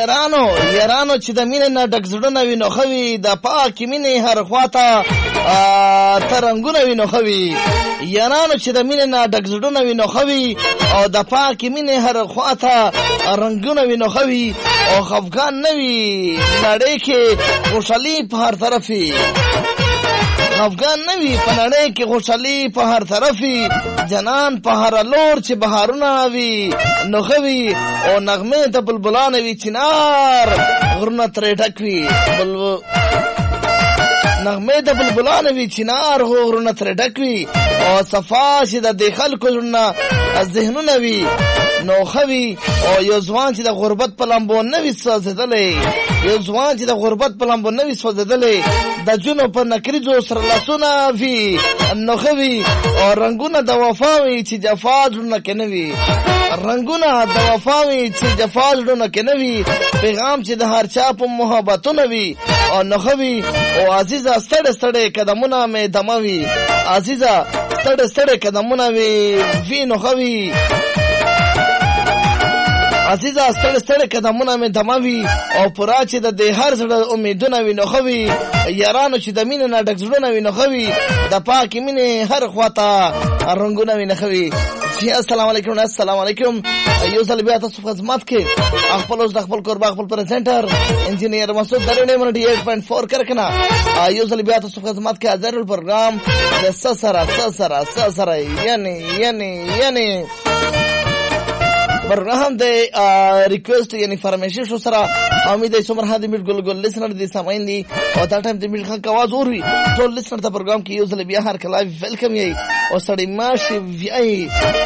یارانو چې د مینې نه ډک زړونه وي نو ښه وي، د پاکې مینې هر خواته ترنګونه وي نو ښه وي. یارانو چې د مینې نه ډک زړونه وي نو ښه وي، او د پاکې مینې هر خواته رنګونه وي نو ښه وي، او خفګان نه وي نړۍ کې خوشحالي په هر طرف وي. افغان نوی په نړۍ کې خوشحالي په هر طرف وي، جنان په هر لور چې بهارونه وي نو ښه وي، او نغمې د بلبلانو وي چنار غرونه ترې ډک وي. نغمې د بلبلانو وي چنار غرونه ترې ډک وي، او صفا چې د دې خلکو زړونه ذهنونه وي نو ښه وي. او یو ځوان چې د غربت په لمبو نه وي سوځېدلی، یو ځوان چې د غربت په لمبو نه وي سوځېدلی، د جونو په نکریزو سره لاسونه وي نو ښه وي، او رنګونه د وفا وي چې جفا زړونه کې نه وي، رنګونه د وفا وي چې جفا زړونه کې نه وي، پیغام چې د هر چا په محبتونه وي او نو ښه وي. او عزیزه ستړی ستړی قدمونه مې دمه وي، عزیزه ستړی ستړی قدمونه وي نو ښه وي، عزیزه ستړی ستړی قدمونه مې دمه وي، او پورا چې د دې هر زړه امیدونه وي نو ښه وي. یارانو چې د مینې نه ډک زړونه وي نو ښه وي، د پاکې مینې هر خواته رنګونه وي نو ښه وي. جی السلام علیکم. السلام علیکم. یو ځل بیا تاسو په خدمت کې خپل اوس د خپل کوربه خپل پرزنټر انجینیر مسعود درنه 98.4 کرکنه. یو ځل بیا تاسو په خدمت کې حاضر پروګرام د سره یعنی پروگرام دے ریکویسٹ یعنی فرمائشی شو سرا امید ہے سمر ہادی میٹ گل گل لسنر دی سامعین دی اور تا ٹائم دی میٹ خان کا آواز اور ہوئی تو لسنر تا پروگرام کی یوزل بیہار کا لائیو ویلکم یہی اور سڑی ماشی ویائی